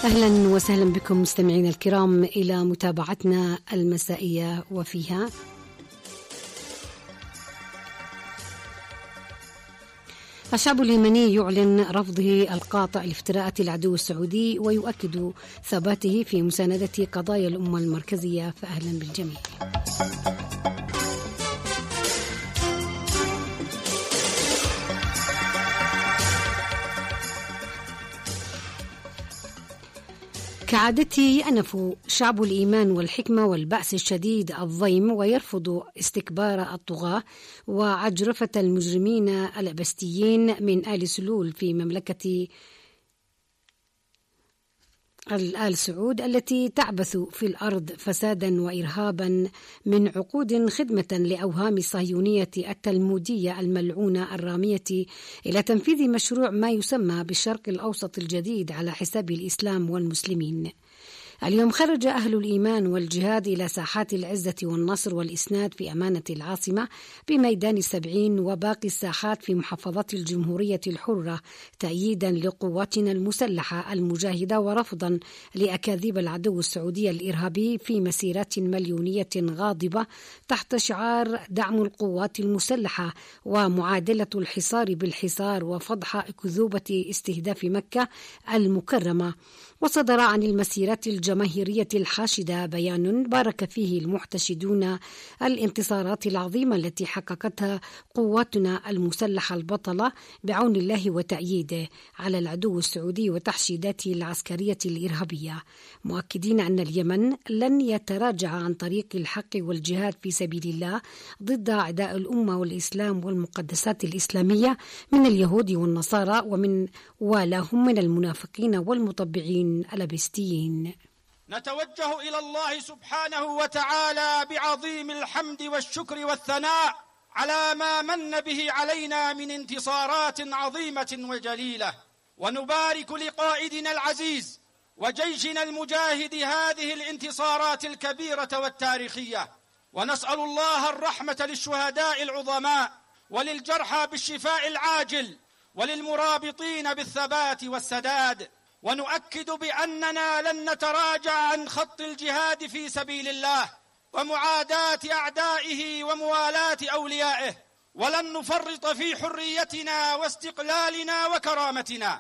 أهلا وسهلا بكم مستمعينا الكرام إلى متابعتنا المسائية، وفيها الشعب اليمني يعلن رفضه القاطع لافتراءات العدو السعودي ويؤكد ثباته في مساندة قضايا الأمة المركزية، فأهلا بالجميع. كعادته يأنف شعب الإيمان والحكمة والبأس الشديد الضيم، ويرفض استكبار الطغاة وعجرفة المجرمين الأبستيين من آل سلول في مملكة آل سعود التي تعبث في الأرض فسادا وإرهابا من عقود خدمة لأوهام الصهيونية التلمودية الملعونة الرامية إلى تنفيذ مشروع ما يسمى بالشرق الأوسط الجديد على حساب الإسلام والمسلمين. اليوم خرج أهل الإيمان والجهاد إلى ساحات العزة والنصر والإسناد في أمانة العاصمة بميدان السبعين وباقي الساحات في محافظات الجمهورية الحرة، تأييدا لقواتنا المسلحة المجاهدة ورفضا لأكاذيب العدو السعودي الإرهابي في مسيرات مليونية غاضبة تحت شعار دعم القوات المسلحة ومعادلة الحصار بالحصار وفضح أكذوبة استهداف مكة المكرمة. وصدر عن المسيرات الجماهيرية الحاشدة بيان بارك فيه المحتشدون الانتصارات العظيمة التي حققتها قواتنا المسلحة البطلة بعون الله وتأييده على العدو السعودي وتحشيداته العسكرية الإرهابية، مؤكدين أن اليمن لن يتراجع عن طريق الحق والجهاد في سبيل الله ضد أعداء الأمة والإسلام والمقدسات الإسلامية من اليهود والنصارى ومن والاهم من المنافقين والمطبعين الأبستيين. نتوجه إلى الله سبحانه وتعالى بعظيم الحمد والشكر والثناء على ما من به علينا من انتصارات عظيمة وجليلة، ونبارك لقائدنا العزيز وجيشنا المجاهد هذه الانتصارات الكبيرة والتاريخية، ونسأل الله الرحمة للشهداء العظماء وللجرحى بالشفاء العاجل وللمرابطين بالثبات والسداد. ونؤكد بأننا لن نتراجع عن خط الجهاد في سبيل الله ومعاداة أعدائه وموالاة أوليائه، ولن نفرط في حريتنا واستقلالنا وكرامتنا.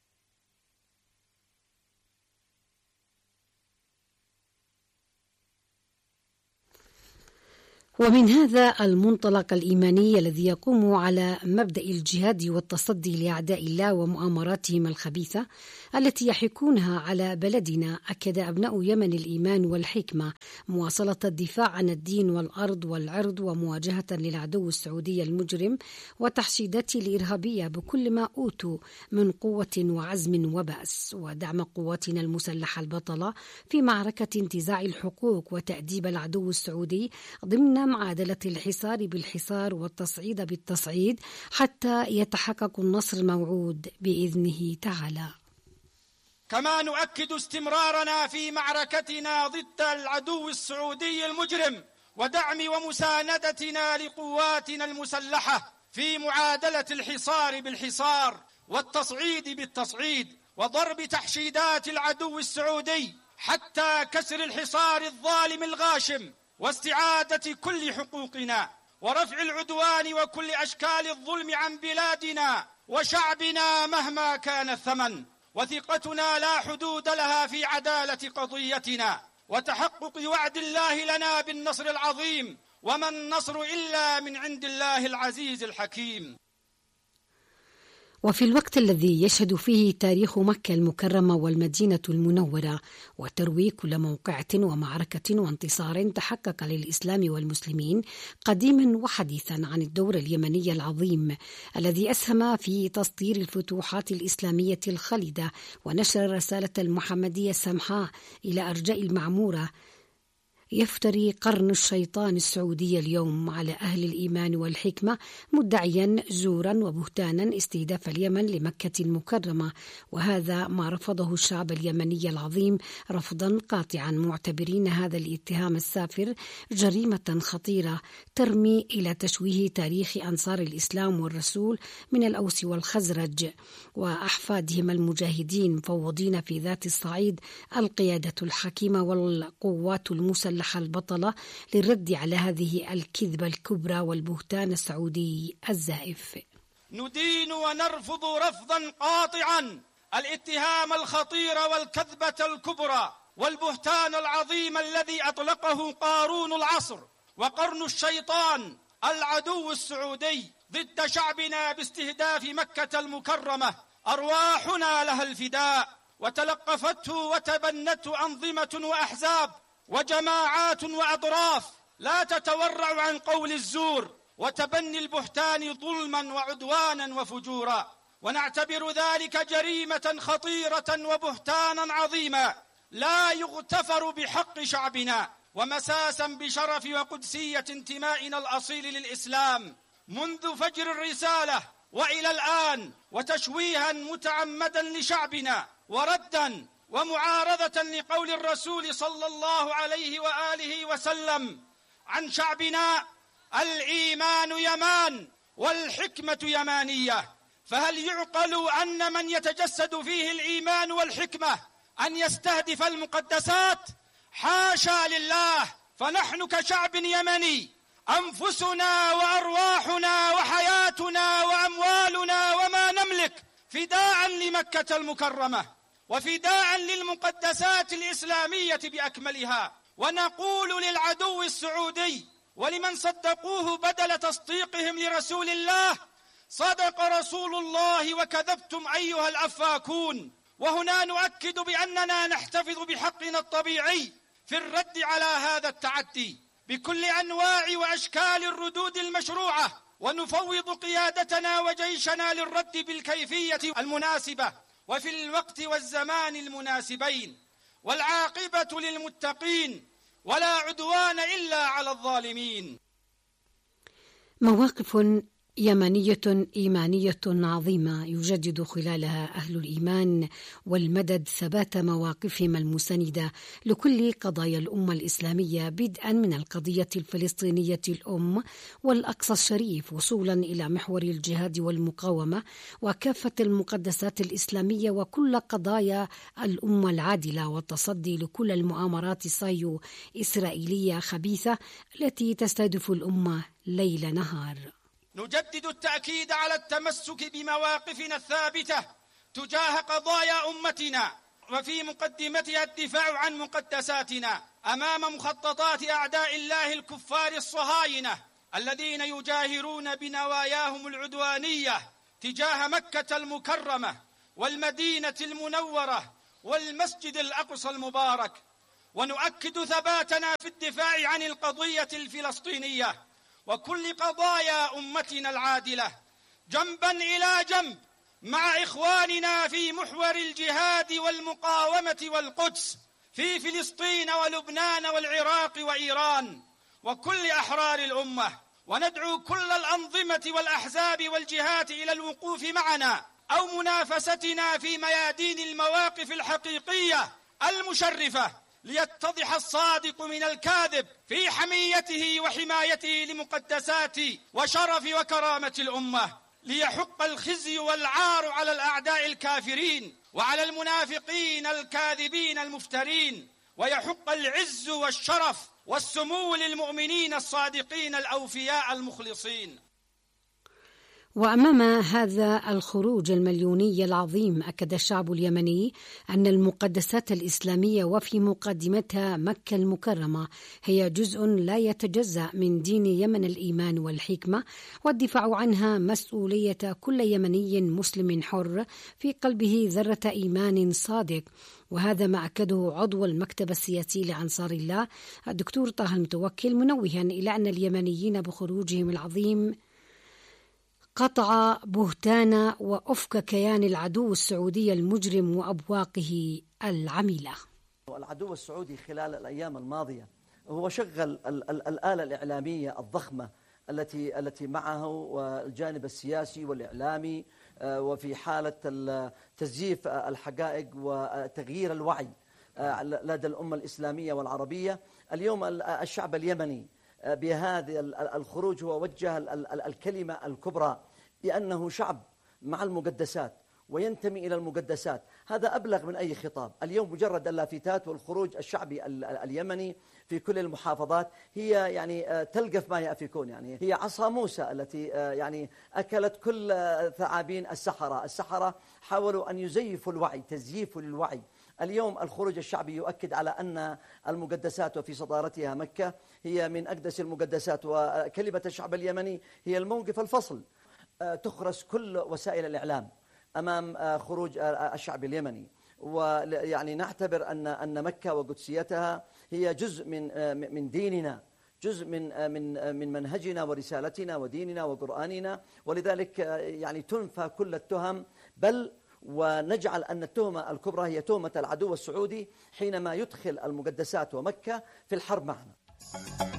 ومن هذا المنطلق الإيماني الذي يقوم على مبدأ الجهاد والتصدي لأعداء الله ومؤامراتهم الخبيثة التي يحكونها على بلدنا، أكد أبناء يمن الإيمان والحكمة مواصلة الدفاع عن الدين والأرض والعرض ومواجهة للعدو السعودي المجرم وتحشيداته الإرهابية بكل ما أوتوا من قوة وعزم وبأس، ودعم قواتنا المسلحة البطلة في معركة انتزاع الحقوق وتأديب العدو السعودي ضمن معادلة الحصار بالحصار والتصعيد بالتصعيد حتى يتحقق النصر الموعود بإذنه تعالى. كما نؤكد استمرارنا في معركتنا ضد العدو السعودي المجرم ودعم ومساندتنا لقواتنا المسلحة في معادلة الحصار بالحصار والتصعيد بالتصعيد وضرب تحشيدات العدو السعودي حتى كسر الحصار الظالم الغاشم واستعادة كل حقوقنا ورفع العدوان وكل أشكال الظلم عن بلادنا وشعبنا مهما كان الثمن. وثقتنا لا حدود لها في عدالة قضيتنا وتحقق وعد الله لنا بالنصر العظيم، وما النصر إلا من عند الله العزيز الحكيم. وفي الوقت الذي يشهد فيه تاريخ مكة المكرمة والمدينة المنورة وتروي كل موقعة ومعركة وانتصار تحقق للإسلام والمسلمين قديما وحديثا عن الدور اليمني العظيم الذي أسهم في تسطير الفتوحات الإسلامية الخالدة ونشر الرسالة المحمدية السمحاء إلى أرجاء المعمورة يفتري قرن الشيطان السعودي اليوم على أهل الإيمان والحكمة مدعيا زورا وبهتانا استهداف اليمن لمكة المكرمة، وهذا ما رفضه الشعب اليمني العظيم رفضا قاطعا، معتبرين هذا الاتهام السافر جريمة خطيرة ترمي إلى تشويه تاريخ أنصار الإسلام والرسول من الأوس والخزرج وأحفادهم المجاهدين مفوضين في ذات الصعيد القيادة الحكيمة والقوات المسلحة البطلة للرد على هذه الكذبة الكبرى والبهتان السعودي الزائف. ندين ونرفض رفضا قاطعا الاتهام الخطير والكذبة الكبرى والبهتان العظيم الذي أطلقه قارون العصر وقرن الشيطان العدو السعودي ضد شعبنا باستهداف مكة المكرمة. أرواحنا لها الفداء، وتلقفته وتبنته أنظمة وأحزاب وجماعات وأطراف لا تتورع عن قول الزور وتبني البهتان ظلما وعدوانا وفجورا، ونعتبر ذلك جريمة خطيرة وبهتانا عظيما لا يغتفر بحق شعبنا، ومساسا بشرف وقدسية انتمائنا الأصيل للإسلام منذ فجر الرسالة وإلى الآن، وتشويها متعمدا لشعبنا وردا ومعارضة لقول الرسول صلى الله عليه وآله وسلم عن شعبنا: الإيمان يمان والحكمة يمانية. فهل يعقل أن من يتجسد فيه الإيمان والحكمة أن يستهدف المقدسات؟ حاشا لله، فنحن كشعب يمني أنفسنا وأرواحنا وحياتنا وأموالنا وما نملك فداء لمكة المكرمة وفداء للمقدسات الإسلامية بأكملها. ونقول للعدو السعودي ولمن صدقوه بدل تصديقهم لرسول الله: صدق رسول الله وكذبتم أيها الأفاكون. وهنا نؤكد بأننا نحتفظ بحقنا الطبيعي في الرد على هذا التعدي بكل أنواع وأشكال الردود المشروعة، ونفوض قيادتنا وجيشنا للرد بالكيفية المناسبة وفي الوقت والزمان المناسبين، والعاقبة للمتقين ولا عدوان إلا على الظالمين. مواقف يمنية إيمانية عظيمة يجدد خلالها أهل الإيمان والمدد ثبات مواقفهم المساندة لكل قضايا الأمة الإسلامية، بدءا من القضية الفلسطينية الأم والأقصى الشريف وصولا إلى محور الجهاد والمقاومة وكافة المقدسات الإسلامية وكل قضايا الأمة العادلة، والتصدي لكل المؤامرات الصهيو إسرائيلية خبيثة التي تستهدف الأمة ليل نهار. نجدد التأكيد على التمسك بمواقفنا الثابتة تجاه قضايا أمتنا، وفي مقدمتها الدفاع عن مقدساتنا أمام مخططات أعداء الله الكفار الصهاينة الذين يجاهرون بنواياهم العدوانية تجاه مكة المكرمة والمدينة المنورة والمسجد الأقصى المبارك. ونؤكد ثباتنا في الدفاع عن القضية الفلسطينية وكل قضايا أمتنا العادلة جنبا إلى جنب مع إخواننا في محور الجهاد والمقاومة والقدس، في فلسطين ولبنان والعراق وإيران وكل أحرار الأمة. وندعو كل الأنظمة والأحزاب والجهات إلى الوقوف معنا أو منافستنا في ميادين المواقف الحقيقية المشرفة ليتضح الصادق من الكاذب في حميته وحمايته لمقدسات وشرف وكرامة الأمة، ليحق الخزي والعار على الأعداء الكافرين وعلى المنافقين الكاذبين المفترين، ويحق العز والشرف والسمو للمؤمنين الصادقين الأوفياء المخلصين. وأمام هذا الخروج المليوني العظيم أكد الشعب اليمني أن المقدسات الإسلامية وفي مقدمتها مكة المكرمة هي جزء لا يتجزأ من دين يمن الإيمان والحكمة، والدفاع عنها مسؤولية كل يمني مسلم حر في قلبه ذرة إيمان صادق. وهذا ما أكده عضو المكتب السياسي لأنصار الله الدكتور طه المتوكل، منوها إلى أن اليمنيين بخروجهم العظيم قطع بهتان وأفك كيان العدو السعودي المجرم وأبواقه العميلة. العدو السعودي خلال الأيام الماضية هو شغل الآلة الإعلامية الضخمة التي معه، والجانب السياسي والإعلامي، وفي حالة تزييف الحقائق وتغيير الوعي لدى الأمة الإسلامية والعربية. اليوم الشعب اليمني بهذا الخروج هو وجه الكلمة الكبرى بأنه شعب مع المقدسات وينتمي إلى المقدسات. هذا أبلغ من أي خطاب. اليوم مجرد اللافتات والخروج الشعبي اليمني في كل المحافظات هي يعني تلقف ما يأفكون، يعني هي عصا موسى التي يعني أكلت كل ثعابين السحرة حاولوا أن يزيفوا الوعي، تزييف للوعي. اليوم الخروج الشعبي يؤكد على أن المقدسات وفي صدارتها مكة هي من أقدس المقدسات، وكلمة الشعب اليمني هي الموقف الفصل. تخرس كل وسائل الإعلام أمام خروج الشعب اليمني، ويعني نعتبر أن مكة وقدسيتها هي جزء من ديننا، جزء من منهجنا ورسالتنا وديننا وقرآننا، ولذلك يعني تنفى كل التهم، بل ونجعل أن التهمة الكبرى هي تهمة العدو السعودي حينما يدخل المقدسات ومكة في الحرب معنا.